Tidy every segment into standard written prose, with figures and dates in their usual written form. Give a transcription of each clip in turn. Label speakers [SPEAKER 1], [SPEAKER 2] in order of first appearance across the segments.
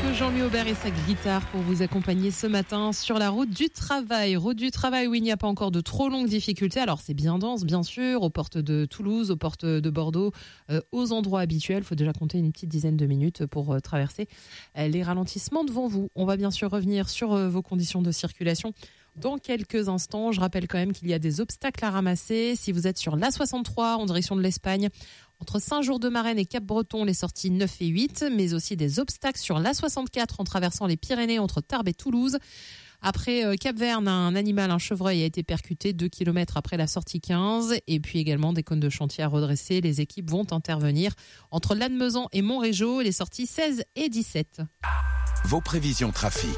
[SPEAKER 1] Jean-Louis Aubert et sa guitare pour vous accompagner ce matin sur la route du travail. Route du travail où il n'y a pas encore de trop longues difficultés. Alors c'est bien dense bien sûr, aux portes de Toulouse, aux portes de Bordeaux, aux endroits habituels. Il faut déjà compter une petite dizaine de minutes pour traverser les ralentissements devant vous. On va bien sûr revenir sur vos conditions de circulation dans quelques instants. Je rappelle quand même qu'il y a des obstacles à ramasser. Si vous êtes sur l'A63 en direction de l'Espagne, entre Saint-Jour-de-Marennes et Cap-Breton, les sorties 9 et 8, mais aussi des obstacles sur l'A64 en traversant les Pyrénées entre Tarbes et Toulouse. Après Cap-Verne, un chevreuil a été percuté 2 km après la sortie 15. Et puis également des cônes de chantier à redresser. Les équipes vont intervenir entre Lannemezan et Montrégeau, les sorties 16 et 17.
[SPEAKER 2] Vos prévisions trafic.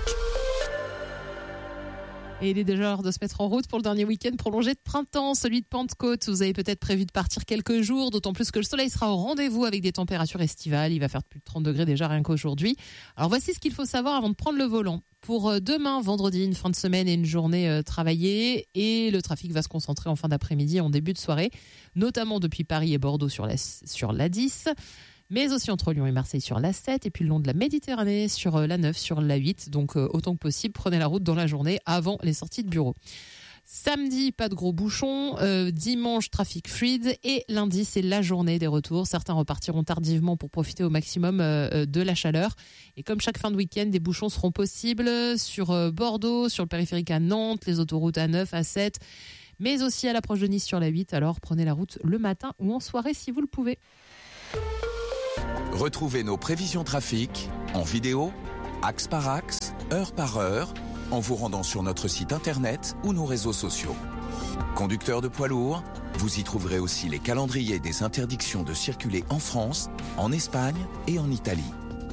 [SPEAKER 1] Et il est déjà l'heure de se mettre en route pour le dernier week-end prolongé de printemps, celui de Pentecôte. Vous avez peut-être prévu de partir quelques jours, d'autant plus que le soleil sera au rendez-vous avec des températures estivales. Il va faire plus de 30 degrés déjà rien qu'aujourd'hui. Alors voici ce qu'il faut savoir avant de prendre le volant. Pour demain, vendredi, une fin de semaine et une journée travaillée. Et le trafic va se concentrer en fin d'après-midi et en début de soirée, notamment depuis Paris et Bordeaux sur l'A10. Mais aussi entre Lyon et Marseille sur l'A7 et puis le long de la Méditerranée sur l'A9, sur l'A8. Donc autant que possible, prenez la route dans la journée avant les sorties de bureau. Samedi, pas de gros bouchons. Dimanche, trafic fluide. Et lundi, c'est la journée des retours. Certains repartiront tardivement pour profiter au maximum de la chaleur. Et comme chaque fin de week-end, des bouchons seront possibles sur Bordeaux, sur le périphérique à Nantes, les autoroutes A9, A7, mais aussi à l'approche de Nice sur l'A8. Alors prenez la route le matin ou en soirée si vous le pouvez.
[SPEAKER 2] Retrouvez nos prévisions trafic en vidéo, axe par axe, heure par heure, en vous rendant sur notre site internet ou nos réseaux sociaux. Conducteurs de poids lourds, vous y trouverez aussi les calendriers des interdictions de circuler en France, en Espagne et en Italie.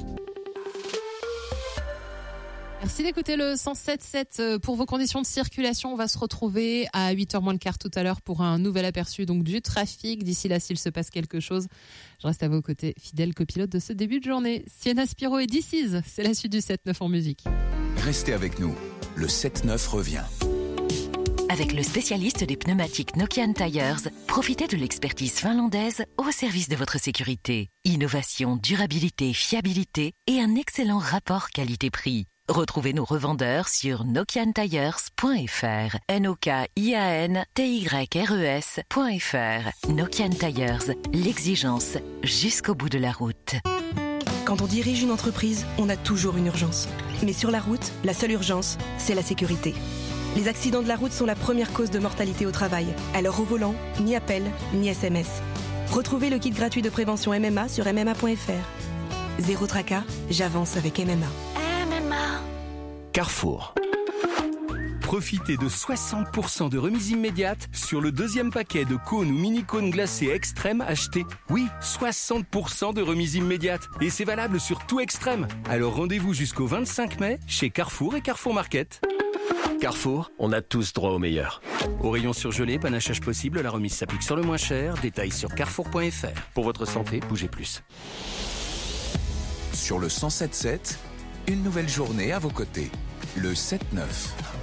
[SPEAKER 1] Merci d'écouter le 107.7 pour vos conditions de circulation. On va se retrouver à 8h moins le quart tout à l'heure pour un nouvel aperçu donc du trafic. D'ici là, s'il se passe quelque chose, je reste à vos côtés, fidèle copilote de ce début de journée. Sienna Spiro et This Is, c'est la suite du 7-9 en musique.
[SPEAKER 2] Restez avec nous, le 7-9 revient.
[SPEAKER 3] Avec le spécialiste des pneumatiques Nokian Tires, profitez de l'expertise finlandaise au service de votre sécurité. Innovation, durabilité, fiabilité et un excellent rapport qualité-prix. Retrouvez nos revendeurs sur nokiantires.fr. NOKIANTYRES.fr. Nokian Tires, l'exigence jusqu'au bout de la route.
[SPEAKER 4] Quand on dirige une entreprise, on a toujours une urgence. Mais sur la route, la seule urgence, c'est la sécurité. Les accidents de la route sont la première cause de mortalité au travail. Alors au volant, ni appel, ni SMS. Retrouvez le kit gratuit de prévention MMA sur MMA.fr. Zéro tracas, j'avance avec MMA.
[SPEAKER 5] Carrefour. Profitez de 60% de remise immédiate sur le deuxième paquet de cônes ou mini-cônes glacés extrêmes achetés. Oui, 60% de remise immédiate. Et c'est valable sur tout Extrême. Alors rendez-vous jusqu'au 25 mai chez Carrefour et Carrefour Market.
[SPEAKER 6] Carrefour, on a tous droit au meilleur.
[SPEAKER 5] Au rayon surgelé, panachage possible, la remise s'applique sur le moins cher. Détails sur carrefour.fr.
[SPEAKER 6] Pour votre santé, bougez plus.
[SPEAKER 2] Sur le 107.7, une nouvelle journée à vos côtés. Le 7-9.